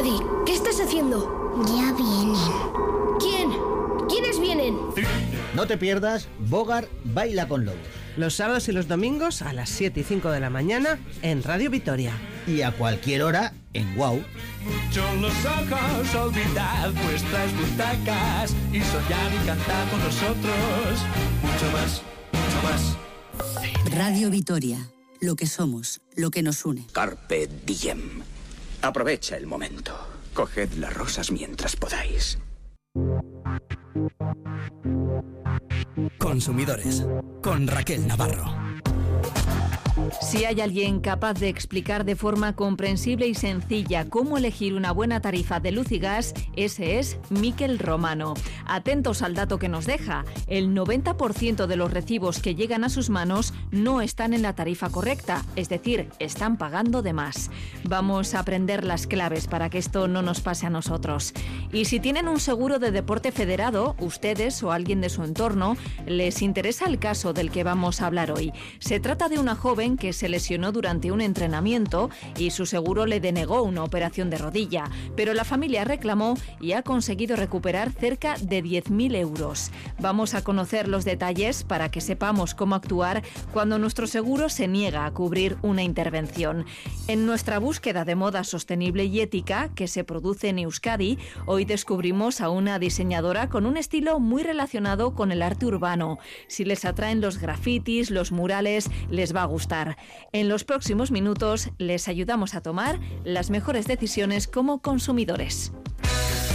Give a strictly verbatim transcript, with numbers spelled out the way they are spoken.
Euskadi, ¿qué estás haciendo? Ya vienen. ¿Quién? ¿Quiénes vienen? No te pierdas Bogart baila con lobos. Los sábados y los domingos a las siete y cinco de la mañana en Radio Vitoria. Y a cualquier hora en Wow. Mucho los ojos, olvidad vuestras butacas y soñar y cantar con nosotros. Mucho más, mucho más. Radio Vitoria, lo que somos, lo que nos une. Carpe diem. Aprovecha el momento. Coged las rosas mientras podáis. Consumidores, con Raquel Navarro. Si hay alguien capaz de explicar de forma comprensible y sencilla cómo elegir una buena tarifa de luz y gas, ese es Miquel Romano. Atentos al dato que nos deja. El noventa por ciento de los recibos que llegan a sus manos no están en la tarifa correcta, es decir, están pagando de más. Vamos a aprender las claves para que esto no nos pase a nosotros. Y si tienen un seguro de deporte federado, ustedes o alguien de su entorno, les interesa el caso del que vamos a hablar hoy. Se trata de una joven que se lesionó durante un entrenamiento y su seguro le denegó una operación de rodilla, pero la familia reclamó y ha conseguido recuperar cerca de diez mil euros. Vamos a conocer los detalles para que sepamos cómo actuar cuando nuestro seguro se niega a cubrir una intervención. En nuestra búsqueda de moda sostenible y ética que se produce en Euskadi, hoy descubrimos a una diseñadora con un estilo muy relacionado con el arte urbano. Si les atraen los grafitis, los murales, les va a gustar. En los próximos minutos les ayudamos a tomar las mejores decisiones como consumidores.